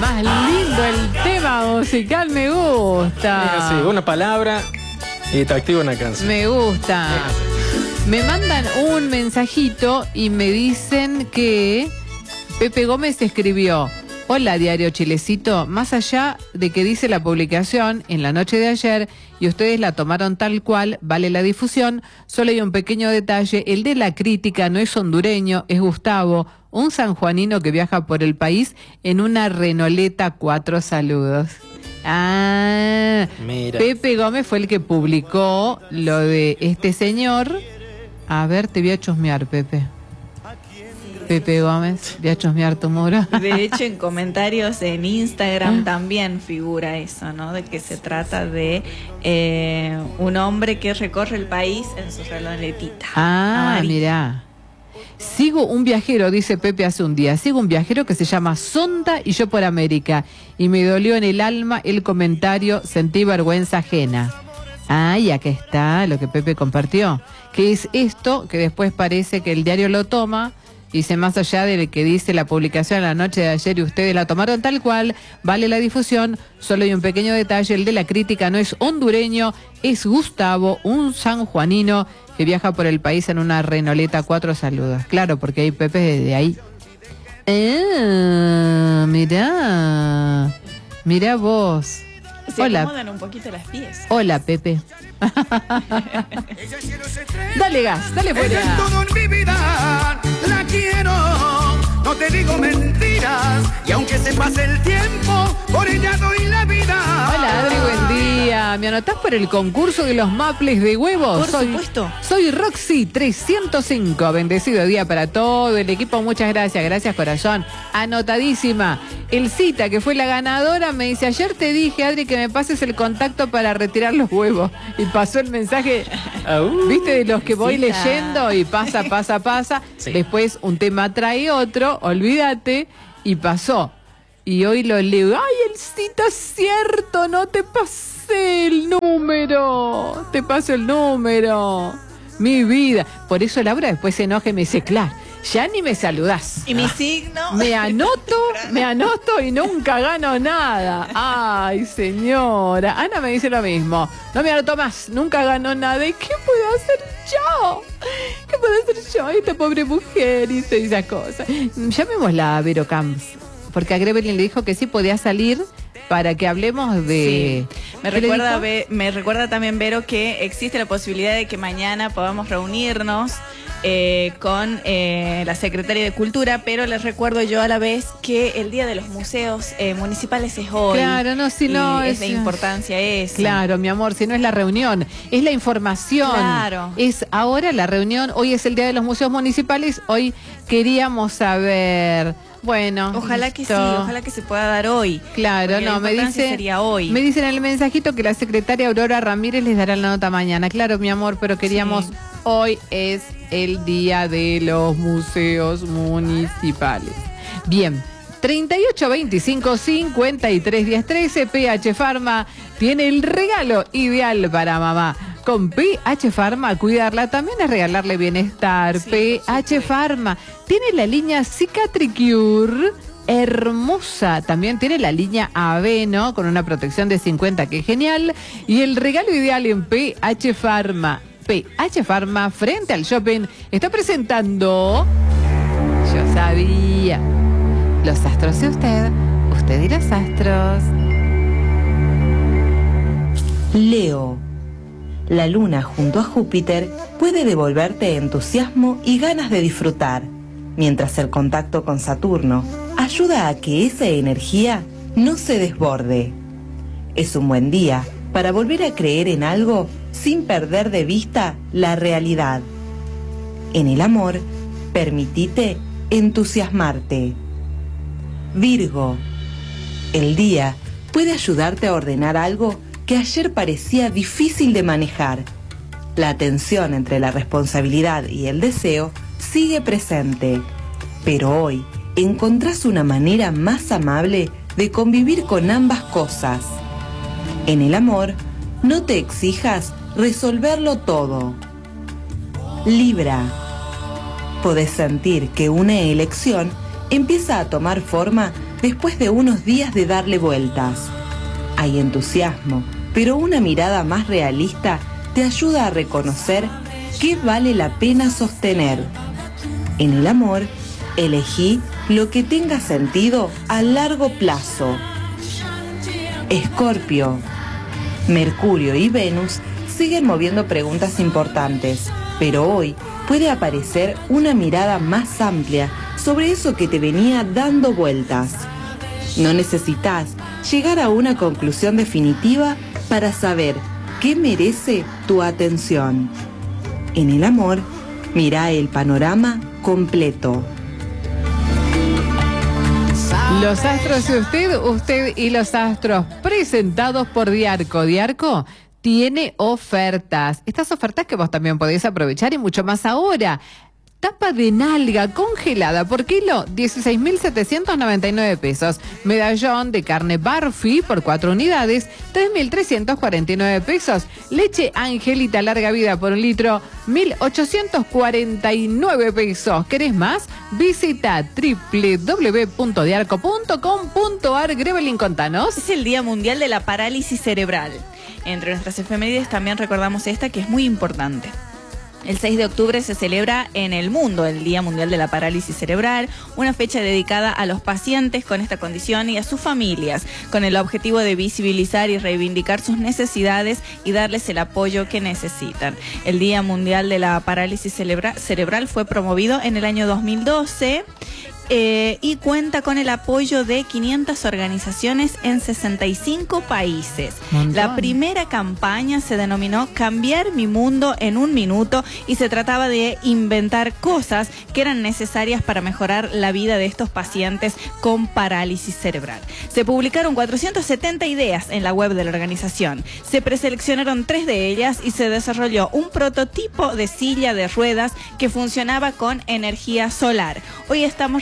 Más lindo el tema musical, me gusta. Sí, una palabra y te activa una canción. Me gusta. Me mandan un mensajito y me dicen que Pepe Gómez escribió: hola, Diario Chilecito, más allá de que dice la publicación en la noche de ayer y ustedes la tomaron tal cual, vale la difusión, solo hay un pequeño detalle, el de la crítica no es hondureño, es Gustavo, un sanjuanino que viaja por el país en una Renoleta 4, saludos. Ah, mira. Pepe Gómez fue el que publicó lo de este señor. A ver, te voy a chusmear, Pepe. Pepe Gómez, voy a chusmear tu muro. De hecho, en comentarios en Instagram también figura eso, ¿no? De que se trata de un hombre que recorre el país en su renoletita. Ah, mirá. Sigo un viajero, dice Pepe hace un día, sigo un viajero que se llama Sonda y yo por América. Y me dolió en el alma el comentario, sentí vergüenza ajena. Ah, y acá está lo que Pepe compartió. Que es esto, que después parece que el diario lo toma. Dice, más allá de que dice la publicación la noche de ayer y ustedes la tomaron tal cual, vale la difusión, solo hay un pequeño detalle, el de la crítica no es hondureño, es Gustavo, un sanjuanino que viaja por el país en una Renoleta 4, saludos. Claro, porque hay Pepe desde ahí. Mirá vos. Se Hola. acomodan un poquito las pies. Hola, Pepe. Dale gas, dale fuera. Ella es todo en mi vida, la quiero, no te digo mentiras, y aunque se pase el tiempo, por ella doy la vida. Hola, Adri, buen día. ¿Me anotás por el concurso de los maples de huevos? Por supuesto. Soy Roxy 305. Bendecido día para todo el equipo. Muchas gracias. Gracias, corazón. Anotadísima. El Cita, que fue la ganadora, me dice, ayer te dije, Adri, que me pases el contacto para retirar los huevos. Y pasó el mensaje, ¿viste? De los que voy Cita. leyendo y pasa. Sí. Después un tema trae otro, olvídate, y pasó. Y hoy lo leo. ¡Ay, el Cita es cierto! No te pasé el número. Te paso el número. Mi vida. Por eso Laura después se enoja y me dice, claro, ya ni me saludás. Y mi signo. Me anoto y nunca gano nada. Ay, señora. Ana me dice lo mismo. No me anoto más, nunca gano nada. ¿Y qué puedo hacer yo? ¿Qué puedo hacer yo? Esta pobre mujer dice esas cosas. Llamémosla a Vero Camps, porque a Grevelin le dijo que sí podía salir para que hablemos de... Sí. ¿Qué le dijo? Me recuerda también, Vero, que existe la posibilidad de que mañana podamos reunirnos con la Secretaria de Cultura, pero les recuerdo yo a la vez que el Día de los Museos Municipales es hoy. Claro, no, si no es de importancia eso. Claro, mi amor, si no es la reunión, es la información. Claro. Es ahora la reunión, hoy es el Día de los Museos Municipales, hoy queríamos saber... Bueno, Ojalá que sí, listo. ojalá que se pueda dar hoy. Claro, Porque no, la importancia sería hoy. me dicen en el mensajito que la secretaria Aurora Ramírez les dará la nota mañana. Claro, mi amor, pero queríamos, Sí. Hoy es el Día de los Museos Municipales. Bien, 3825-531013, PH Pharma tiene el regalo ideal para mamá. Con PH Pharma, cuidarla también es regalarle bienestar. Sí, PH Pharma tiene la línea Cicatricure, hermosa. También tiene la línea Aveno con una protección de 50, que es genial. Y el regalo ideal en PH Pharma. PH Pharma, frente al shopping, está presentando... Yo sabía. Los astros y usted y los astros. Leo. La luna junto a Júpiter puede devolverte entusiasmo y ganas de disfrutar, mientras el contacto con Saturno ayuda a que esa energía no se desborde. Es un buen día para volver a creer en algo sin perder de vista la realidad. En el amor, permitite entusiasmarte. Virgo. El día puede ayudarte a ordenar algo que ayer parecía difícil de manejar. La tensión entre la responsabilidad y el deseo sigue presente, pero hoy encontrás una manera más amable de convivir con ambas cosas. En el amor, no te exijas resolverlo todo. Libra. Podés sentir que una elección empieza a tomar forma después de unos días de darle vueltas. Hay entusiasmo, pero una mirada más realista te ayuda a reconocer qué vale la pena sostener. En el amor, elegí lo que tenga sentido a largo plazo. Escorpio. Mercurio y Venus siguen moviendo preguntas importantes, pero hoy puede aparecer una mirada más amplia sobre eso que te venía dando vueltas. No necesitas llegar a una conclusión definitiva para saber qué merece tu atención. En el amor, mira el panorama completo. Los astros y usted y los astros, presentados por Diarco. Diarco tiene ofertas. Estas ofertas que vos también podéis aprovechar y mucho más ahora. Tapa de nalga congelada por kilo, 16.799 pesos. Medallón de carne Barfi por 4 unidades, 3.349 pesos. Leche Angelita larga vida por 1 litro, 1.849 pesos. ¿Querés más? Visita www.diarco.com.ar. Grevelin, contanos. Es el Día Mundial de la Parálisis Cerebral. Entre nuestras efemérides también recordamos esta, que es muy importante. El 6 de octubre se celebra en el mundo el Día Mundial de la Parálisis Cerebral, una fecha dedicada a los pacientes con esta condición y a sus familias, con el objetivo de visibilizar y reivindicar sus necesidades y darles el apoyo que necesitan. El Día Mundial de la Parálisis Cerebral fue promovido en el año 2012 y cuenta con el apoyo de 500 organizaciones en 65 países. La primera campaña se denominó Cambiar mi mundo en 1 minuto y se trataba de inventar cosas que eran necesarias para mejorar la vida de estos pacientes con parálisis cerebral. Se publicaron 470 ideas en la web de la organización. Se preseleccionaron 3 de ellas y se desarrolló un prototipo de silla de ruedas que funcionaba con energía solar. Hoy estamos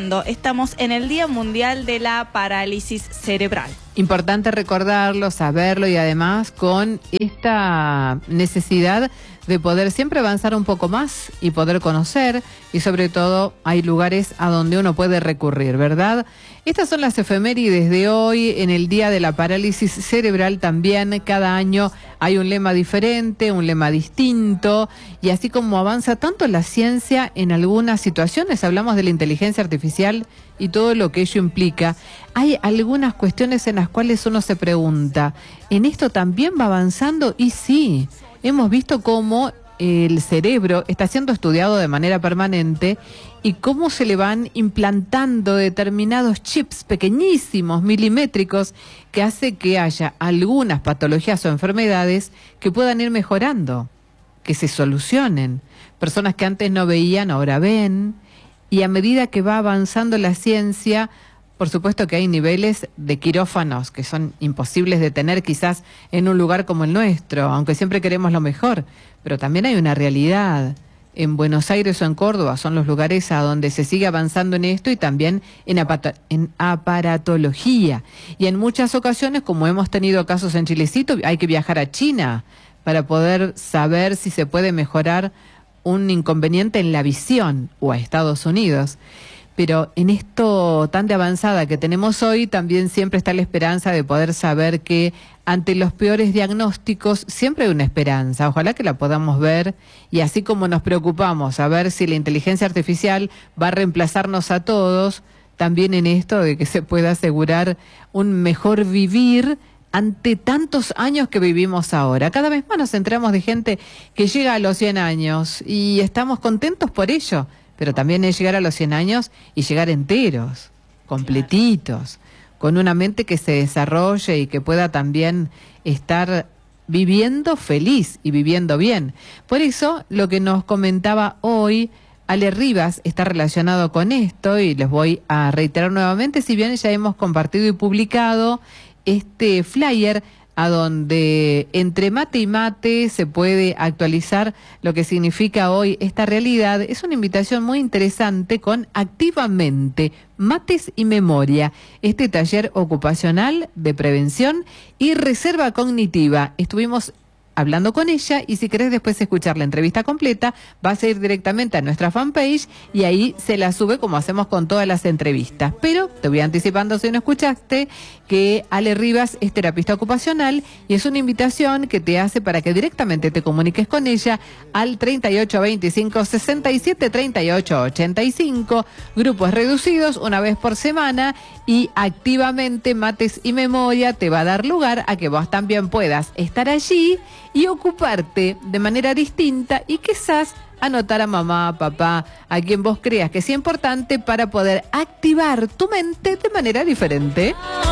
en el Día Mundial de la Parálisis Cerebral. Importante recordarlo, saberlo y además con esta necesidad de poder siempre avanzar un poco más y poder conocer, y sobre todo hay lugares a donde uno puede recurrir, ¿verdad? Estas son las efemérides de hoy en el Día de la Parálisis Cerebral. También cada año hay un lema diferente, un lema distinto, y así como avanza tanto la ciencia en algunas situaciones, hablamos de la inteligencia artificial y todo lo que ello implica, hay algunas cuestiones en las cuales uno se pregunta, ¿en esto también va avanzando? Y sí, hemos visto cómo el cerebro está siendo estudiado de manera permanente y cómo se le van implantando determinados chips pequeñísimos, milimétricos, que hace que haya algunas patologías o enfermedades que puedan ir mejorando, que se solucionen. Personas que antes no veían, ahora ven, y a medida que va avanzando la ciencia, por supuesto que hay niveles de quirófanos que son imposibles de tener quizás en un lugar como el nuestro, aunque siempre queremos lo mejor, pero también hay una realidad. En Buenos Aires o en Córdoba son los lugares a donde se sigue avanzando en esto, y también en aparatología. Y en muchas ocasiones, como hemos tenido casos en Chilecito, hay que viajar a China para poder saber si se puede mejorar un inconveniente en la visión, o a Estados Unidos. Pero en esto tan de avanzada que tenemos hoy, también siempre está la esperanza de poder saber que ante los peores diagnósticos siempre hay una esperanza. Ojalá que la podamos ver, y así como nos preocupamos a ver si la inteligencia artificial va a reemplazarnos a todos, también en esto de que se pueda asegurar un mejor vivir ante tantos años que vivimos ahora. Cada vez más nos enteramos de gente que llega a los 100 años y estamos contentos por ello. Pero también es llegar a los 100 años y llegar enteros, completitos, con una mente que se desarrolle y que pueda también estar viviendo feliz y viviendo bien. Por eso, lo que nos comentaba hoy Ale Rivas está relacionado con esto, y les voy a reiterar nuevamente, si bien ya hemos compartido y publicado este flyer a donde entre mate y mate se puede actualizar lo que significa hoy esta realidad. Es una invitación muy interesante con Activamente, Mates y Memoria, este taller ocupacional de prevención y reserva cognitiva. Estuvimos hablando con ella, y si querés después escuchar la entrevista completa, vas a ir directamente a nuestra fanpage y ahí se la sube como hacemos con todas las entrevistas. Pero te voy anticipando, si no escuchaste, que Ale Rivas es terapista ocupacional y es una invitación que te hace para que directamente te comuniques con ella al 3825 67 38 85, grupos reducidos una vez por semana, y activamente Mates y Memoria te va a dar lugar a que vos también puedas estar allí y ocuparte de manera distinta y quizás anotar a mamá, papá, a quien vos creas que sea importante para poder activar tu mente de manera diferente.